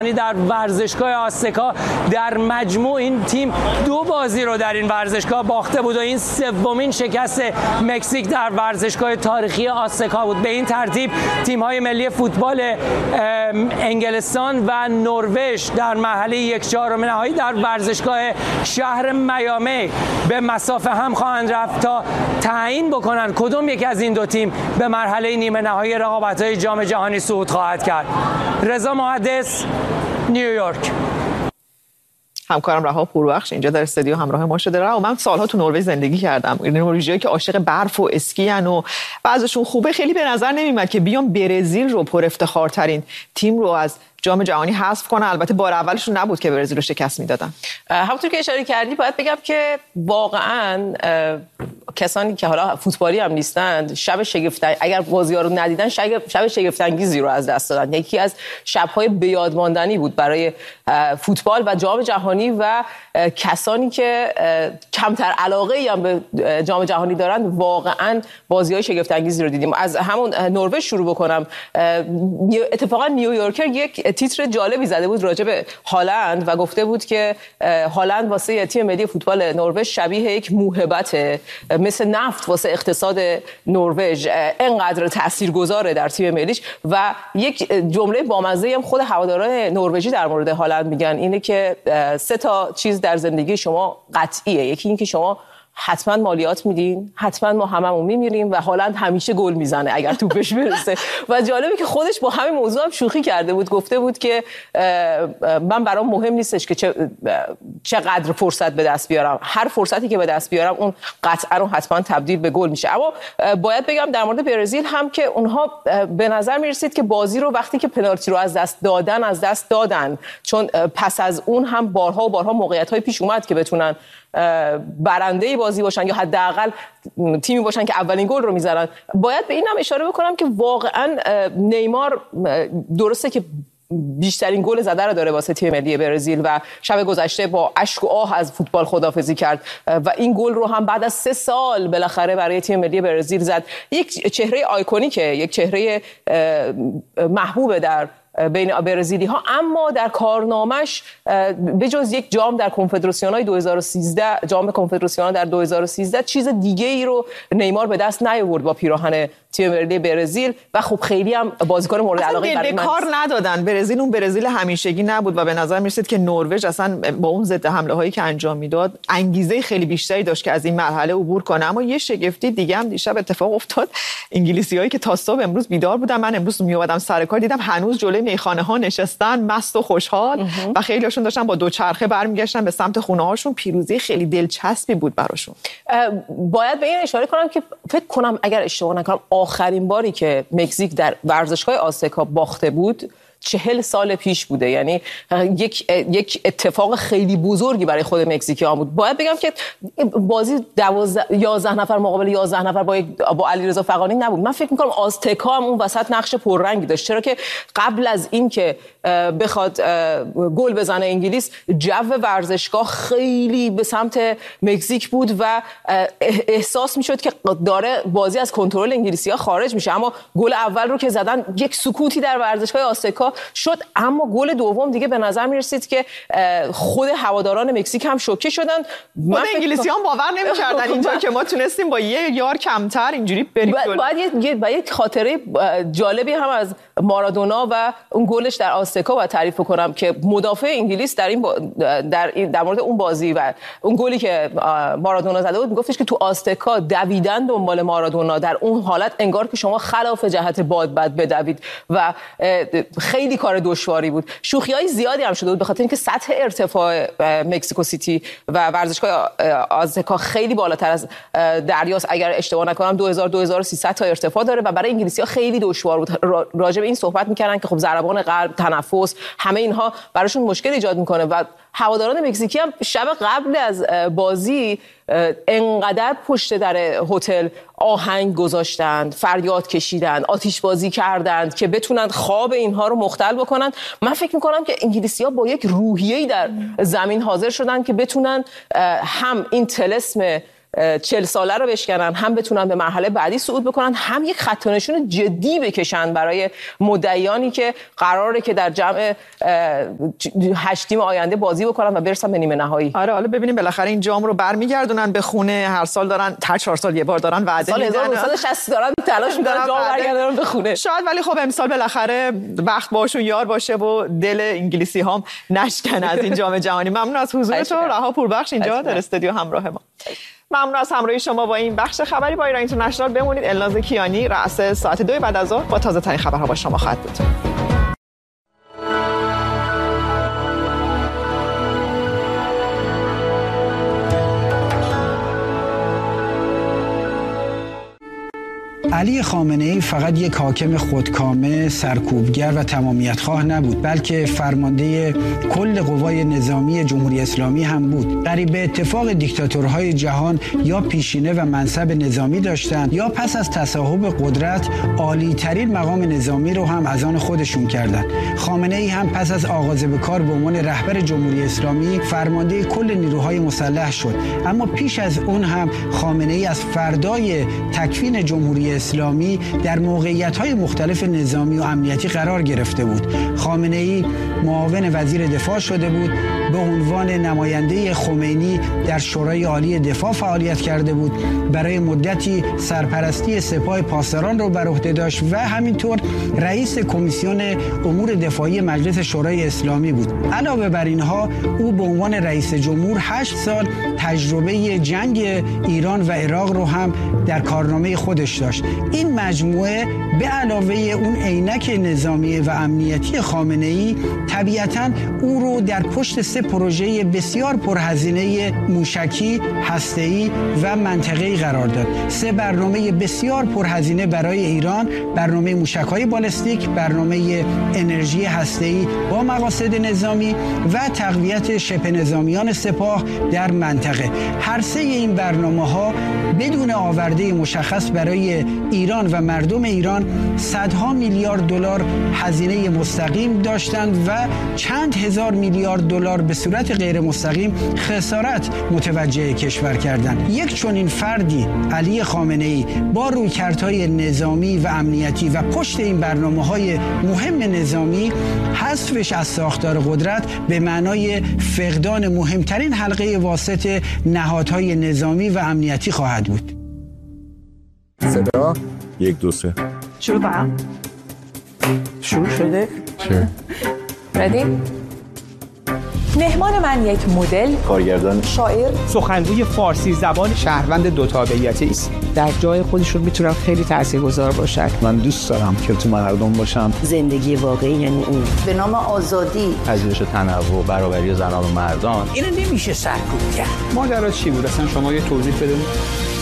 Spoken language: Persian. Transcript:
در ورزشگاه آستکا در مجموع این تیم 2 بازی رو در این ورزشگاه باخته بود و این 3مین شکست مکزیک در ورزشگاه تاریخی آستکا بود. به این ترتیب تیم‌های ملی فوتبال انگلستان و نروژ در مرحله 1/4 نهایی در ورزشگاه شهر میامی به مسافه هم خواهند رفت تا تعیین بکنن کدوم یک از این 2 تیم به مرحله نیمه نهایی رقابت‌های جام جهانی صعود خواهد کرد. رضا محدث، نیویورک. همکارم رها پوربخش اینجا در استودیو همراه ما شده. رها، من سالها تو نروژ زندگی کردم. نروژیایی که عاشق برف و اسکی ان و بعضشون خوبه، خیلی به نظر نمیاد که بیان برزیل رو پر افتخارترین تیم رو از جام جهانی حذف کنن. البته بار اولشون نبود که برزیل رو شکست میدادن. همونطور که اشاره کردی باید بگم که واقعا کسانی که حالا فوتبالی هم نیستند شب شگفت، اگر بازی‌ها رو ندیدن شب شگفت انگیزی رو از دست دادن. یکی از شب‌های بیاد ماندنی بود برای فوتبال و جام جهانی و کسانی که کمتر علاقه‌ای هم به جام جهانی دارن واقعا بازی‌های شگفت انگیزی رو دیدیم. از همون نروژ شروع بکنم. اتفاقا نیویورکر یک تیتر جالبی زده بود راجع به هالند و گفته بود که هالند واسه تیم ملی فوتبال نروژ شبیه یک موهبته، مثل نفت واسه اقتصاد نروژ، انقدر تاثیرگذاره در تیم ملیش. و یک جمله بامزه هم خود هواداران نروژی در مورد هالند میگن، اینه که 3 چیز در زندگی شما قطعیه. یکی این که شما حتما مالیات میدین، حتما ما هممون میمیریم و هالند همیشه گل میزنه اگر توپش برسه. و جالبه که خودش با همین موضوع هم شوخی کرده بود، گفته بود که من برام مهم نیستش که چقدر فرصت به دست بیارم، هر فرصتی که به دست بیارم اون قطعا و حتما تبدیل به گل میشه. اما باید بگم در مورد برزیل هم که اونها به نظر میرسید که بازی رو وقتی که پنالتی رو از دست دادن، چون پس از اون هم بارها و بارها موقعیت‌های پیش اومد که بتونن برنده بازی باشن یا حداقل تیمی باشن که اولین گل رو میزنن. باید به اینم اشاره بکنم که واقعا نیمار درسته که بیشترین گل زده رو داره واسه تیم ملی برزیل و شب گذشته با اشک و آه از فوتبال خداحافظی کرد و این گل رو هم بعد از 3 سال بالاخره برای تیم ملی برزیل زد. یک چهره آیکونیکه، یک چهره محبوب در بین برزیلی ها، اما در کارنامش به جز یک جام در کنفدراسیون‌های 2013 جام کنفدراسیون‌ها در 2013 چیز دیگه ای رو نیمار به دست نیاورد با پیراهن تیم ملی برزیل و خب خیلی هم بازیکن مورد علاقه برای من کار ندادن. برزیل اون برزیل همیشگی نبود و به نظر میرسید که نروژ اصلا با اون ضد حمله هایی که انجام میداد انگیزه خیلی بیشتری داشت که از این مرحله عبور کنه. اما یه شگفتی دیگه هم دیشب اتفاق افتاد. انگلیسیایی که تا صبح امروز بیدار بودن، من امروز میومدم سر کار دیدم هنوز جلوی میخانه ها نشستن مست و خوشحال و خیلیشون داشتن با دوچرخه برمیگشتن به سمت خونه هاشون. پیروزی خیلی دلچسبی بود براشون. باید به این اشاره کنم که فکر کنم اگر اشتباه نکنم آخرین باری که مکزیک در ورزشگاه آستکا باخته بود 40 سال پیش بوده. یعنی یک اتفاق خیلی بزرگی برای خود مکزیکی‌ها بود. باید بگم که بازی 11 نفر مقابل 11 نفر با علیرضا فغانی نبود. من فکر می‌کنم آستکا هم اون وسط نقش پررنگی داشت، چرا که قبل از این که بخواد گل بزنه انگلیس جو ورزشگاه خیلی به سمت مکزیک بود و احساس می‌شد که داره بازی از کنترل انگلیسی‌ها خارج میشه. اما گل اول رو که زدن یک سکوتی در ورزشگاه آستکا شد، اما گل دوم دیگه به نظر می‌رسید که خود هواداران مکزیک هم شوکه شدن. خود انگلیسی‌ها باور نمی‌کردن اینجا که ما تونستیم با یه یار کمتر اینجوری بریم. باید یک خاطره جالبی هم از مارادونا و اون گلش در آستکا باید تعریف کنم که مدافع انگلیس در مورد اون بازی و اون گلی که مارادونا زده بود میگفتش که تو آستکا دویدن دنبال مارادونا در اون حالت انگار که شما خلاف جهت باد بدوید و خیلی کار دشواری بود. شوخی‌های زیادی هم شده بود به خاطر اینکه سطح ارتفاع مکزیکو سیتی و ورزشگاه آستکا خیلی بالاتر از دریاست. اگر اشتباه نکنم 2300 تا ارتفاع داره و برای انگلیسی‌ها خیلی دشوار بود. راجع به این صحبت می‌کردن که خب ضربان قلب، تنفس، همه اینها براشون مشکل ایجاد می‌کنه و هواداران مکزیکی هم شب قبل از بازی انقدر پشت در هتل آهنگ گذاشتند، فریاد کشیدند، آتش بازی کردند که بتونن خواب اینها رو مختل بکنن. من فکر میکنم که انگلیسی‌ها با یک روحیه‌ای در زمین حاضر شدن که بتونن هم این طلسم 40 ساله رو بشکنن، هم بتونن به مرحله بعدی صعود بکنن، هم یک خط نشون جدی بکشن برای مدعیانی که قراره که در جمع 8 تیم آینده بازی بکنن و برسن به نیمه نهایی. آره حالا ببینیم بالاخره این جام رو برمیگردونن به خونه. هر سال دارن، هر 4 سال یه بار دارن وعده میدن. سال 1960 دارن تلاش میکنن جام برگردونن به خونه. شاید، ولی خب امسال بالاخره وقت باشون یار باشه و دل انگلیسی هم نشکن از این جام جهانی. ممنون از حضور تو رها پوربخش اینجا در استودیو همراه ما. ممنون از همراهی شما با این بخش خبری با ایران اینترنشنال. بمونید. الناز کیانی رأس ساعت 2 بعد از ظهر با تازه ترین خبرها با شما خواهد بود. علی خامنه‌ای فقط یک حاکم خودکامه، سرکوبگر و تمامیت‌خواه نبود، بلکه فرمانده کل قوای نظامی جمهوری اسلامی هم بود. قریب به اتفاق دیکتاتورهای جهان یا پیشینه و منصب نظامی داشتند یا پس از تصاحب قدرت عالی‌ترین مقام نظامی رو هم از آن خودشون کردند. خامنه‌ای هم پس از آغاز به کار به عنوان رهبر جمهوری اسلامی فرمانده کل نیروهای مسلح شد. اما پیش از اون هم خامنه‌ای از فردای تکوین جمهوری اسلامی در موقعیت‌های مختلف نظامی و امنیتی قرار گرفته بود. خامنه‌ای معاون وزیر دفاع شده بود، به عنوان نماینده خمینی در شورای عالی دفاع فعالیت کرده بود، برای مدتی سرپرستی سپاه پاسداران رو بر عهده داشت و همینطور رئیس کمیسیون امور دفاعی مجلس شورای اسلامی بود. علاوه بر اینها او به عنوان رئیس جمهور 8 سال تجربه جنگ ایران و عراق رو هم در کارنامه خودش داشت. این مجموعه به علاوه اون عینک نظامی و امنیتی خامنه‌ای طبیعتاً او رو در پشت 3 پروژه بسیار پرهزینه موشکی، هسته‌ای و منطقه‌ای قرار داد. 3 برنامه بسیار پرهزینه برای ایران: برنامه موشک‌های بالستیک، برنامه انرژی هسته‌ای با مقاصد نظامی و تقویت شبه نظامیان سپاه در منطقه. هر 3 این برنامه‌ها بدون آورده مشخص برای ایران و مردم ایران صدها میلیارد دلار هزینه مستقیم داشتند و چند هزار میلیارد دلار به صورت غیر مستقیم خسارت متوجه کشور کردند. یک چنین فردی، علی خامنه‌ای، با رویکردهای نظامی و امنیتی و پشت این برنامه‌های مهم نظامی، حذفش از ساختار قدرت به معنای فقدان مهمترین حلقه واسط نهادهای نظامی و امنیتی خواهد بود. صدا 1 2 3 شروع شده؟ چه؟ ردی؟ مهمان من یک مدل، کارگردان، شاعر، سخنگوی فارسی زبان، شهروند 2 تابعیتی است. در جای خودشون میتونن خیلی تاثیرگذار باشن. من دوست دارم که تو مردم باشم. زندگی واقعی یعنی اون به نام آزادی، پذیرش تنوع، برابری زنان و مردان. اینو نمیشه سرکوب کرد. ماجرا چی بود اصلا؟ شما یه توضیح بده.